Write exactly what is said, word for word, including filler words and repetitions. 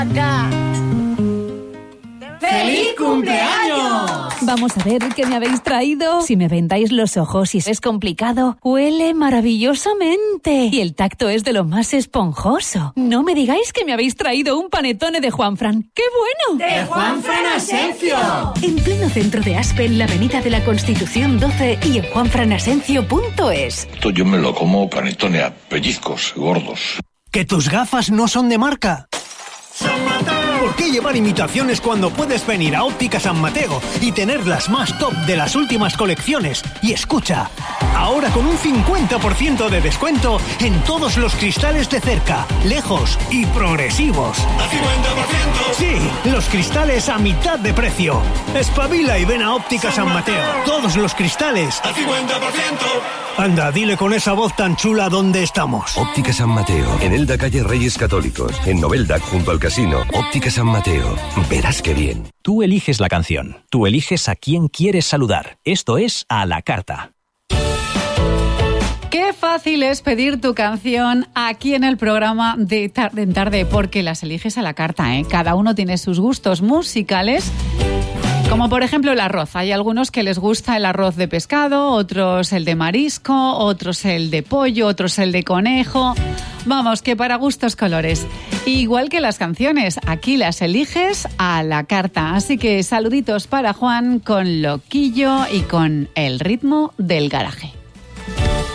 ¡Feliz cumpleaños! Vamos a ver qué me habéis traído. Si me vendáis los ojos y es complicado, huele maravillosamente. Y el tacto es de lo más esponjoso. No me digáis que me habéis traído un panetone de Juanfran. ¡Qué bueno! ¡De Juanfran Asencio! En pleno centro de Aspe, en la avenida de la Constitución doce y en juanfran asencio punto es. Esto yo me lo como panetone a pellizcos gordos. ¿Que tus gafas no son de marca? ¿Por qué llevar imitaciones cuando puedes venir a Óptica San Mateo y tener las más top de las últimas colecciones? Y escucha, ahora con un cincuenta por ciento de descuento en todos los cristales de cerca, lejos y progresivos. ¿A cincuenta por ciento? Sí, los cristales a mitad de precio. Espabila y ven a Óptica San Mateo. Todos los cristales ¿A cincuenta por ciento? Anda, dile con esa voz tan chula dónde estamos. Óptica San Mateo, en Elda, calle Reyes Católicos. En Noveldac, junto al casino. Óptica San Mateo. Verás qué bien. Tú eliges la canción. Tú eliges a quién quieres saludar. Esto es A la Carta. Qué fácil es pedir tu canción aquí en el programa de Tarde en Tarde, porque las eliges a la carta, ¿eh? Cada uno tiene sus gustos musicales. Como por ejemplo el arroz. Hay algunos que les gusta el arroz de pescado, otros el de marisco, otros el de pollo, otros el de conejo. Vamos, que para gustos colores. Igual que las canciones, aquí las eliges a la carta. Así que saluditos para Juan con Loquillo y con El ritmo del garaje.